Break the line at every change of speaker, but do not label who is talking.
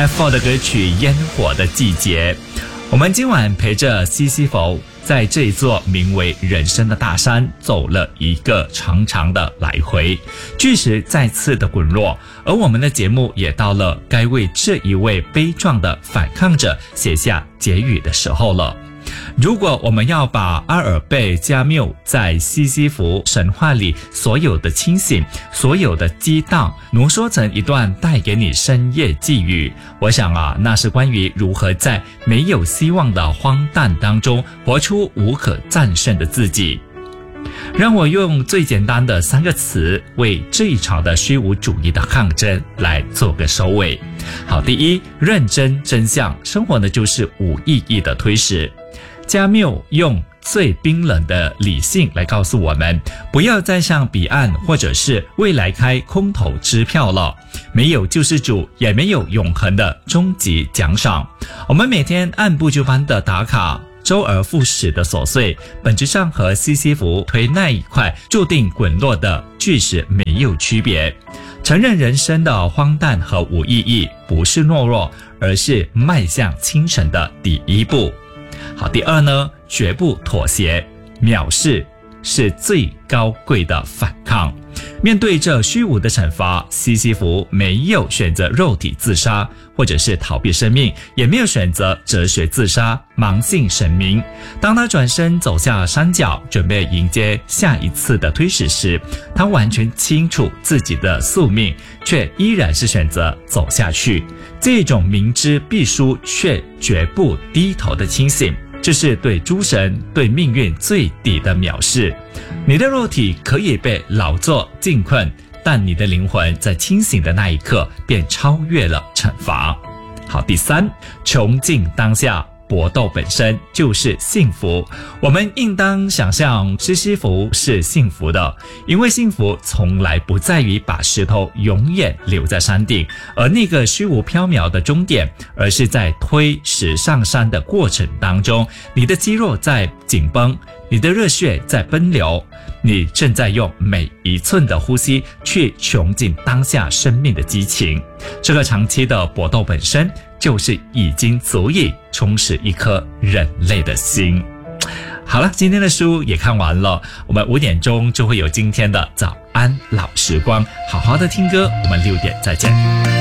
F4 的歌曲《烟火的季节》。我们今晚陪着西西弗在这一座名为人生的大山走了一个长长的来回，巨石再次的滚落，而我们的节目也到了该为这一位悲壮的反抗者写下结语的时候了。如果我们要把阿尔贝加缪在西西弗神话里所有的清醒，所有的激荡浓缩成一段带给你深夜寄语，我想那是关于如何在没有希望的荒诞当中活出无可战胜的自己。让我用最简单的3个词为这一场的虚无主义的抗争来做个收尾。好，第一，认真真相，生活呢就是无意义的推石。加缪用最冰冷的理性来告诉我们，不要再向彼岸或者是未来开空头支票了，没有救世主，也没有永恒的终极奖赏。我们每天按部就班的打卡，周而复始的琐碎，本质上和西西弗推那一块注定滚落的巨石没有区别。承认人生的荒诞和无意义，不是懦弱，而是迈向清晨的第一步。好，第二呢，绝不妥协，藐视是最高贵的反抗。面对这虚无的惩罚，西西弗没有选择肉体自杀，或者是逃避生命，也没有选择哲学自杀，盲信神明。当他转身走下山脚，准备迎接下一次的推石时，他完全清楚自己的宿命，却依然是选择走下去。这种明知必输却绝不低头的清醒，这是对诸神、对命运最底的藐视。你的肉体可以被劳作禁困，但你的灵魂在清醒的那一刻便超越了惩罚。好，第三，穷尽当下，搏斗本身就是幸福。我们应当想象西西弗是幸福的，因为幸福从来不在于把石头永远留在山顶，而那个虚无缥缈的终点，而是在推石上山的过程当中，你的肌肉在紧绷，你的热血在奔流，你正在用每一寸的呼吸去穷尽当下生命的激情。这个长期的搏斗本身就是已经足以充实一颗人类的心。好了，今天的书也看完了，我们5点钟就会有今天的早安老时光，好好的听歌，我们6点再见。